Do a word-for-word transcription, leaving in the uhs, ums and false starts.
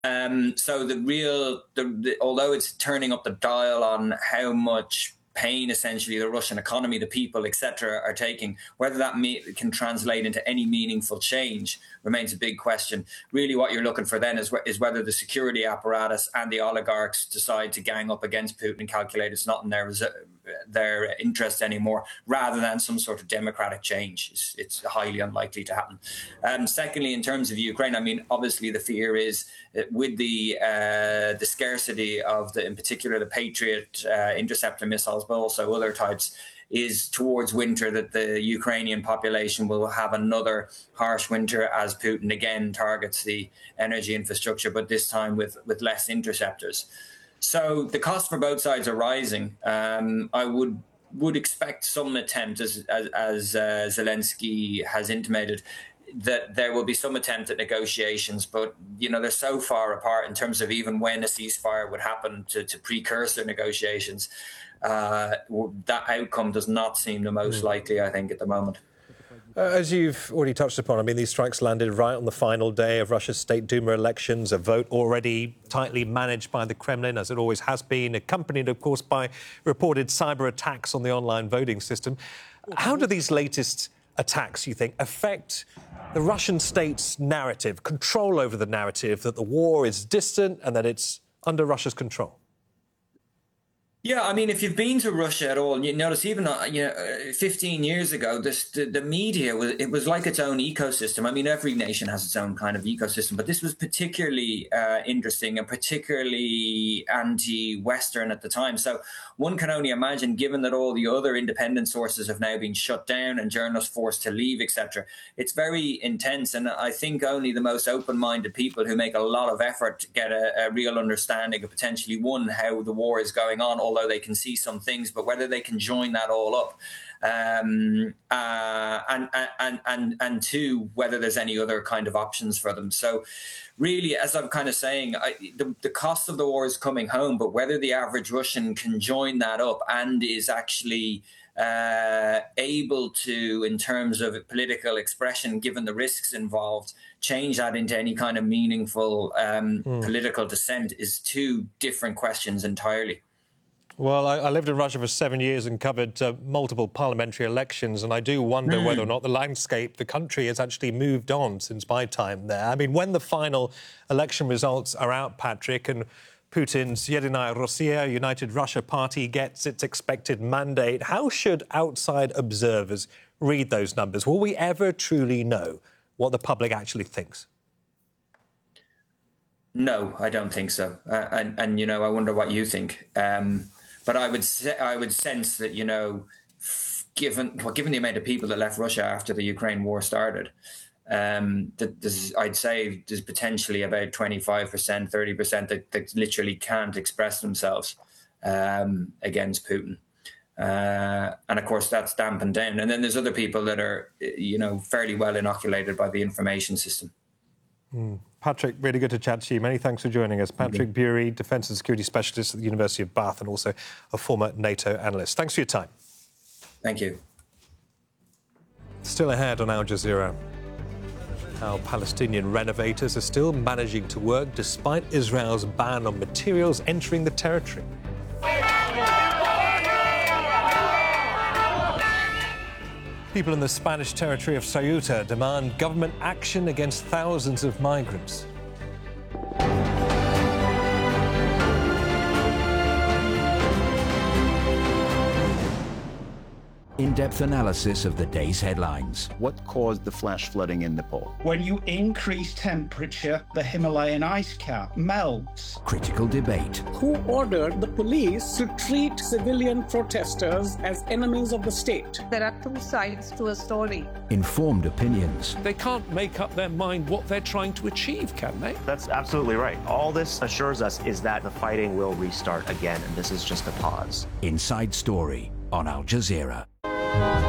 Um, so the real, the, the, although it's turning up the dial on how much pain essentially the Russian economy, the people, et cetera, are taking, whether that me- can translate into any meaningful change remains a big question. Really, what you're looking for then is, wh- is whether the security apparatus and the oligarchs decide to gang up against Putin and calculate it's not in their res- their interest anymore, rather than some sort of democratic change. It's, it's highly unlikely to happen. Um, secondly, in terms of Ukraine, I mean, obviously the fear is that with the uh, the scarcity of the, in particular, the Patriot uh, interceptor missiles, but also other types, is towards winter that the Ukrainian population will have another harsh winter as Putin again targets the energy infrastructure, but this time with, with less interceptors. So the costs for both sides are rising. Um, I would would expect some attempt, as as, as uh, Zelensky has intimated, that there will be some attempt at negotiations. But you know, they're so far apart in terms of even when a ceasefire would happen to, to precursor negotiations. Uh, that outcome does not seem the most likely, I think, at the moment. Uh, as you've already touched upon, I mean, these strikes landed right on the final day of Russia's State Duma elections, a vote already tightly managed by the Kremlin, as it always has been, accompanied, of course, by reported cyber attacks on the online voting system. How do these latest attacks, you think, affect the Russian state's narrative, control over the narrative that the war is distant and that it's under Russia's control? Yeah, I mean, if you've been to Russia at all, you notice even uh, you know, fifteen years ago, this, the, the media, was it was like its own ecosystem. I mean, every nation has its own kind of ecosystem, but this was particularly uh, interesting and particularly anti-Western at the time. So one can only imagine, given that all the other independent sources have now been shut down and journalists forced to leave, et cetera, it's very intense. And I think only the most open-minded people who make a lot of effort to get a, a real understanding of potentially, one, how the war is going on, although they can see some things, but whether they can join that all up, um, uh, and, and, and, and two, whether there's any other kind of options for them. So really, as I'm kind of saying, I, the, the cost of the war is coming home, but whether the average Russian can join that up and is actually uh, able to, in terms of political expression, given the risks involved, change that into any kind of meaningful um, mm. political dissent is two different questions entirely. Well, I, I lived in Russia for seven years and covered uh, multiple parliamentary elections, and I do wonder mm. whether or not the landscape, the country, has actually moved on since my time there. I mean, when the final election results are out, Patrick, and Putin's Yedinaya Rossiya, United Russia Party, gets its expected mandate, how should outside observers read those numbers? Will we ever truly know what the public actually thinks? No, I don't think so. Uh, and, and, you know, I wonder what you think. Um, But I would I would sense that, you know, given well, given the amount of people that left Russia after the Ukraine war started, um, that there's, I'd say there's potentially about twenty-five percent, thirty percent that, that literally can't express themselves um, against Putin. Uh, and, of course, that's dampened down. And then there's other people that are, you know, fairly well inoculated by the information system. Mm. Patrick, really good to chat to you. Many thanks for joining us. Patrick mm-hmm. Bury, Defence and Security Specialist at the University of Bath and also a former NATO analyst. Thanks for your time. Thank you. Still ahead on Al Jazeera. How Palestinian renovators are still managing to work despite Israel's ban on materials entering the territory. People in the Spanish territory of Ceuta demand government action against thousands of migrants. In-depth analysis of the day's headlines. What caused the flash flooding in Nepal? When you increase temperature, the Himalayan ice cap melts. Critical debate. Who ordered the police to treat civilian protesters as enemies of the state? There are two sides to a story. Informed opinions. They can't make up their mind what they're trying to achieve, can they? That's absolutely right. All this assures us is that the fighting will restart again, and this is just a pause. Inside Story on Al Jazeera.